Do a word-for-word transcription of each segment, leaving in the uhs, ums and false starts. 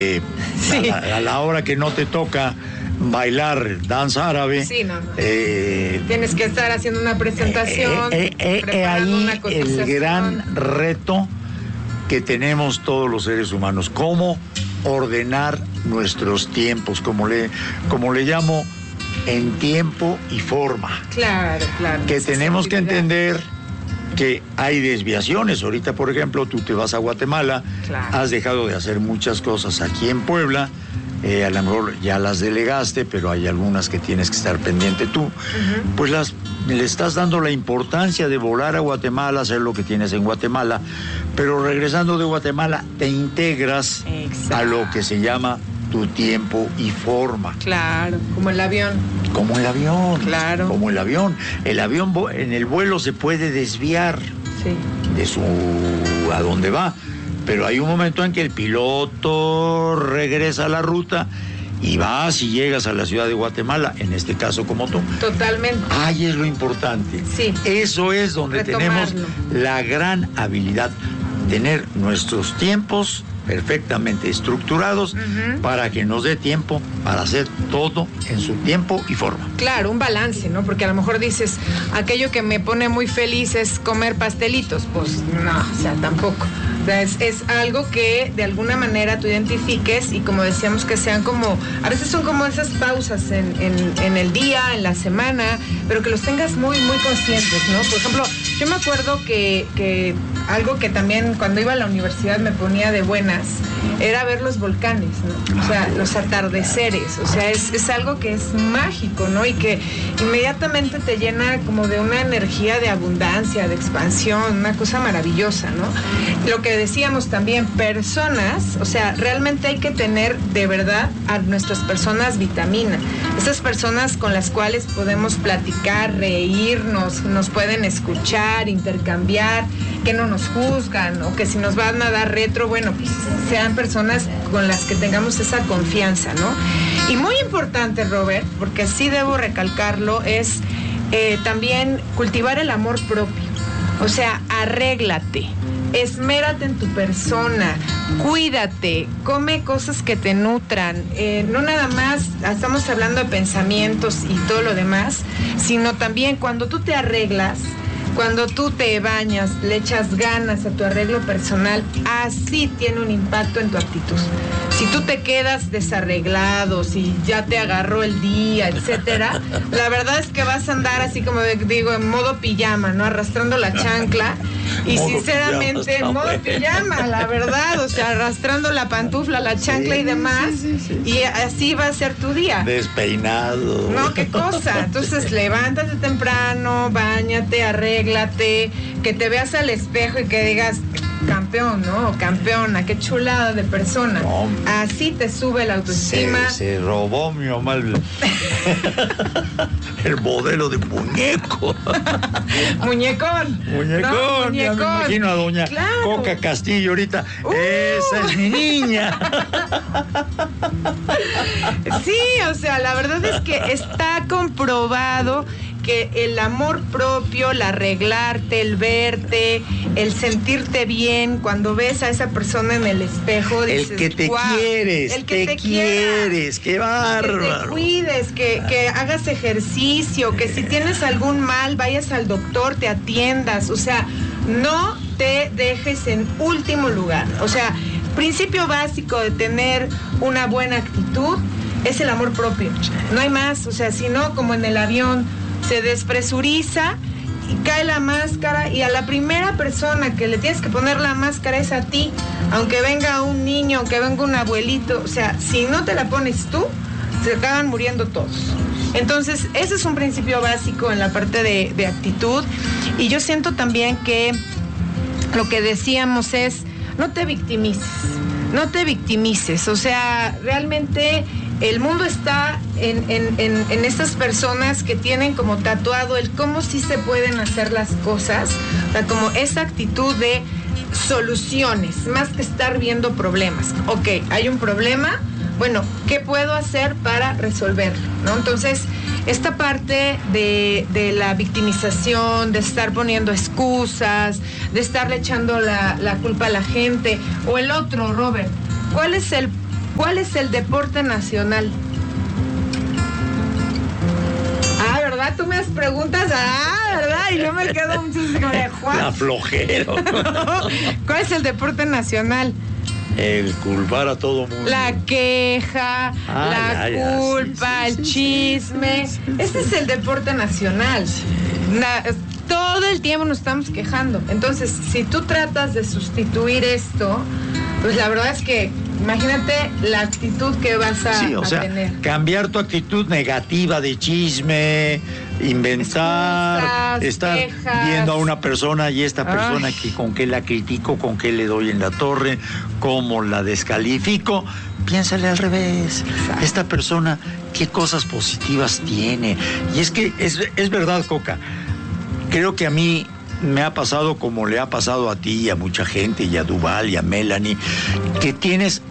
Eh, sí. a, la, a la hora que no te toca bailar danza árabe, sí, no, no. Eh, tienes que estar haciendo una presentación, eh, eh, eh, preparando ahí una cotización. El gran reto que tenemos todos los seres humanos, cómo ordenar nuestros tiempos, como le, como le llamo, en tiempo y forma. Claro, claro. Que tenemos que entender que hay desviaciones. Ahorita, por ejemplo, tú te vas a Guatemala, claro. Has dejado de hacer muchas cosas aquí en Puebla, eh, a lo mejor ya las delegaste, pero hay algunas que tienes que estar pendiente tú. Uh-huh. Pues las, le estás dando la importancia de volar a Guatemala, hacer lo que tienes en Guatemala, pero regresando de Guatemala te integras Exacto. a lo que se llama tu tiempo y forma. Claro, como el avión. Como el avión. Claro. Como el avión. El avión en el vuelo se puede desviar sí. de su a dónde va, pero hay un momento en que el piloto regresa a la ruta y vas y llegas a la ciudad de Guatemala, en este caso como tú. Totalmente. Ahí es lo importante. Sí. Eso es donde Retomarlo. tenemos la gran habilidad, tener nuestros tiempos perfectamente estructurados uh-huh. para que nos dé tiempo para hacer todo en su tiempo y forma. Claro, un balance, ¿no? Porque a lo mejor dices, aquello que me pone muy feliz es comer pastelitos. Pues no, o sea, tampoco. O sea, es, es algo que de alguna manera tú identifiques y como decíamos que sean como, a veces son como esas pausas en, en, en el día, en la semana, pero que los tengas muy, muy conscientes, ¿no? Por ejemplo, yo me acuerdo que, que algo que también cuando iba a la universidad me ponía de buenas era ver los volcanes, ¿no? O sea, los atardeceres, o sea, es, es algo que es mágico, ¿no? Y que inmediatamente te llena como de una energía de abundancia, de expansión, una cosa maravillosa, ¿no? Lo que decíamos también, personas, o sea, realmente hay que tener de verdad a nuestras personas vitamina, esas personas con las cuales podemos platicar, reírnos, nos pueden escuchar, intercambiar, que no nos juzgan, o que si nos van a dar retro, bueno, pues sean personas con las que tengamos esa confianza, ¿no? Y muy importante, Robert, porque sí debo recalcarlo, es eh, también cultivar el amor propio. O sea, arréglate, esmérate en tu persona, cuídate, come cosas que te nutran, eh, no nada más estamos hablando de pensamientos y todo lo demás, sino también cuando tú te arreglas, cuando tú te bañas, le echas ganas a tu arreglo personal, así tiene un impacto en tu actitud. Si tú te quedas desarreglado, si ya te agarró el día, etcétera, la verdad es que vas a andar así como digo, en modo pijama, ¿no? Arrastrando la chancla. Y modo sinceramente, en modo bueno. pijama, la verdad, o sea, arrastrando la pantufla, la chancla sí, y demás, sí, sí, sí. Y así va a ser tu día. Despeinado. No, qué cosa. Entonces, levántate temprano, báñate, arréglate, que te veas al espejo y que digas, campeón, ¿no? O campeona, qué chulada de persona. No, así te sube la autoestima. Se, se robó mi mamá el, el modelo de muñeco. Muñecón. Muñecón. No, muñecón. Ya me imagino a doña claro. Coca Castillo ahorita. Uh. Esa es mi niña. Sí, o sea, la verdad es que está comprobado que el amor propio, el arreglarte, el verte, el sentirte bien, cuando ves a esa persona en el espejo, dices, el que te wow, quieres, el que te, te quieres, qué bárbaro. Que te cuides, que, que hagas ejercicio, que si tienes algún mal, vayas al doctor, te atiendas, o sea, no te dejes en último lugar. O sea, principio básico de tener una buena actitud es el amor propio, no hay más, o sea, si no, como en el avión, se despresuriza y cae la máscara y a la primera persona que le tienes que poner la máscara es a ti, aunque venga un niño, aunque venga un abuelito, o sea, si no te la pones tú, se acaban muriendo todos. Entonces, ese es un principio básico en la parte de, de actitud, y yo siento también que lo que decíamos es, no te victimices, no te victimices, o sea, realmente el mundo está en, en, en, en estas personas que tienen como tatuado el cómo sí se pueden hacer las cosas, o sea, como esa actitud de soluciones, más que estar viendo problemas. Ok, hay un problema, bueno, ¿qué puedo hacer para resolverlo? ¿No? Entonces, esta parte de, de la victimización, de estar poniendo excusas, de estarle echando la, la culpa a la gente, o el otro, Robert, ¿cuál es el ¿Cuál es el deporte nacional? Ah, ¿verdad? Tú me das preguntas, ah, ¿verdad? Y yo me quedo mucho como de Juan. La flojero. ¿Cuál es el deporte nacional? El culpar a todo mundo. La queja, ah, la ya, culpa, ya. Sí, sí, el chisme. Sí, sí, sí, Ese sí. es el deporte nacional. Sí. Na, todo el tiempo nos estamos quejando. Entonces, si tú tratas de sustituir esto, pues la verdad es que imagínate la actitud que vas a, sí, o a sea, tener. Cambiar tu actitud negativa de chisme, inventar, Excusas, estar quejas. Viendo a una persona y esta persona Ay. que con qué la critico, con qué le doy en la torre, cómo la descalifico. Piénsale al revés. Exacto. Esta persona, qué cosas positivas tiene. Y es que es, es verdad, Coca. Creo que a mí me ha pasado como le ha pasado a ti y a mucha gente, y a Duval y a Melanie, que tienes,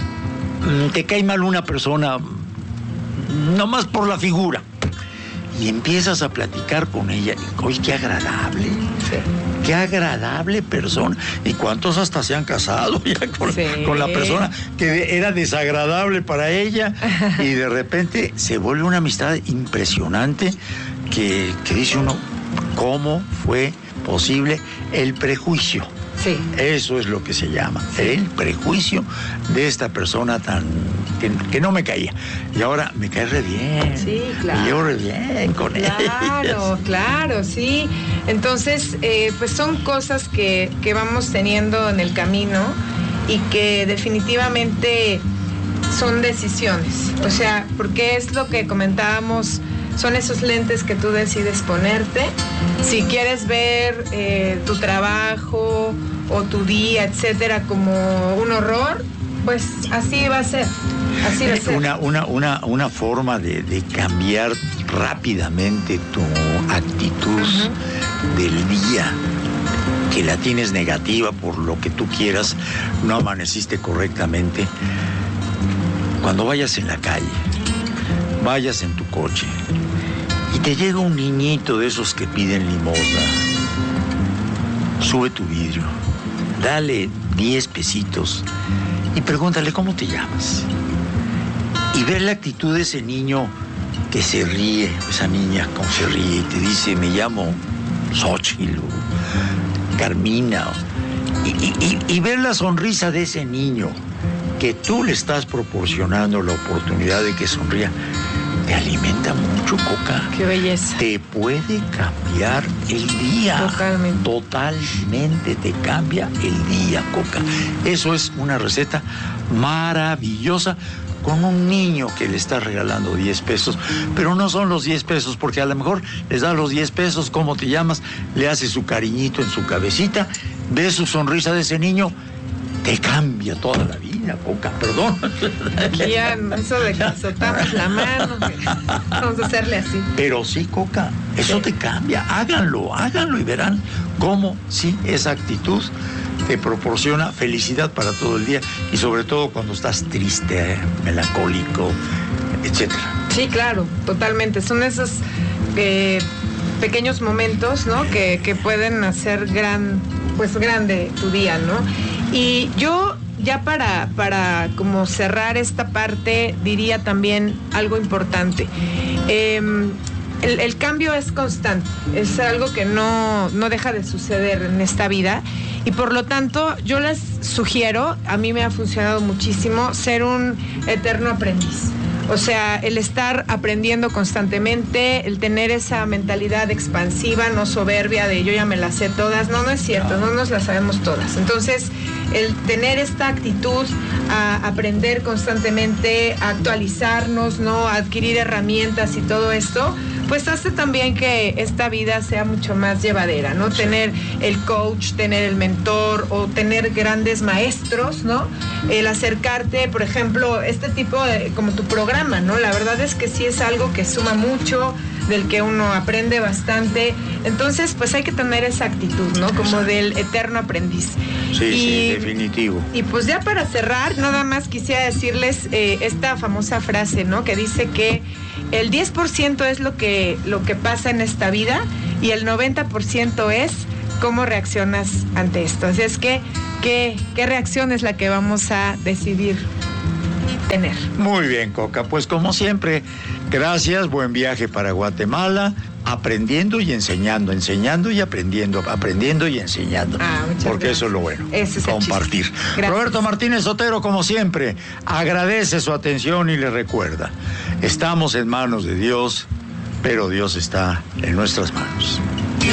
te cae mal una persona, nomás por la figura, y empiezas a platicar con ella, y ¡oye, qué agradable! Sí. ¡Qué agradable persona! ¿Y cuántos hasta se han casado ya con, sí. con la persona que era desagradable para ella? Y de repente se vuelve una amistad impresionante que, que dice uno, ¿cómo fue posible el prejuicio? Sí. Eso es lo que se llama, sí. el prejuicio de esta persona tan que, que no me caía. Y ahora me cae re bien. Sí, claro. Me llevo re bien con claro, ella. Claro, claro, sí. Entonces, eh, pues son cosas que, que vamos teniendo en el camino y que definitivamente son decisiones. O sea, porque es lo que comentábamos. Son esos lentes que tú decides ponerte. Si quieres ver eh, tu trabajo o tu día, etcétera, como un horror, pues así va a ser. Así va a ser. Una, una, una, una forma de, de cambiar rápidamente tu actitud uh-huh. del día, que la tienes negativa por lo que tú quieras, no amaneciste correctamente. Cuando vayas en la calle, vayas en tu coche y te llega un niñito de esos que piden limosna, sube tu vidrio, dale diez pesitos y pregúntale cómo te llamas. Y ver la actitud de ese niño que se ríe, esa niña cómo se ríe y te dice, me llamo Xochitl, Carmina, y, y, y, y ver la sonrisa de ese niño que tú le estás proporcionando la oportunidad de que sonría, te alimenta mucho, Coca. Qué belleza. Te puede cambiar el día. Totalmente. Totalmente te cambia el día, Coca. Eso es una receta maravillosa con un niño que le está regalando diez pesos, pero no son los diez pesos, porque a lo mejor les da los diez pesos, ¿cómo te llamas? Le hace su cariñito en su cabecita, ves su sonrisa de ese niño, te cambia toda la vida, Coca, perdón. Aquí ya, eso de que azotamos la mano, vamos a hacerle así. Pero sí, Coca, eso sí. te cambia, háganlo, háganlo y verán cómo sí, esa actitud te proporciona felicidad para todo el día y sobre todo cuando estás triste, melancólico, etcétera. Sí, claro, totalmente. Son esos eh, pequeños momentos, ¿no? Que, que pueden hacer gran, pues grande tu día, ¿no? Y yo ya para, para como cerrar esta parte diría también algo importante. Eh, el, el cambio es constante, es algo que no, no deja de suceder en esta vida y por lo tanto yo les sugiero, a mí me ha funcionado muchísimo, ser un eterno aprendiz. O sea, el estar aprendiendo constantemente, el tener esa mentalidad expansiva, no soberbia de yo ya me las sé todas. No, no es cierto, no nos las sabemos todas. Entonces, el tener esta actitud a aprender constantemente, a actualizarnos, ¿no? A adquirir herramientas y todo esto, pues hace también que esta vida sea mucho más llevadera, ¿no? Tener el coach, tener el mentor o tener grandes maestros, ¿no? El acercarte, por ejemplo, este tipo de, como tu programa, ¿no? La verdad es que sí es algo que suma mucho, del que uno aprende bastante. Entonces, pues hay que tener esa actitud, ¿no? Como del eterno aprendiz. Sí, y, sí, definitivo. Y pues ya para cerrar, nada más quisiera decirles eh, esta famosa frase, ¿no? Que dice que el diez por ciento es lo que, lo que pasa en esta vida y el noventa por ciento es cómo reaccionas ante esto. Así es que, ¿qué, qué reacción es la que vamos a decidir tener. Muy bien, Coca. Pues como siempre, gracias, buen viaje para Guatemala, aprendiendo y enseñando, enseñando y aprendiendo, aprendiendo y enseñando. Ah, muchas porque gracias. Eso es lo bueno, Ese es compartir. Roberto Martínez Otero, como siempre, agradece su atención y le recuerda, estamos en manos de Dios, pero Dios está en nuestras manos.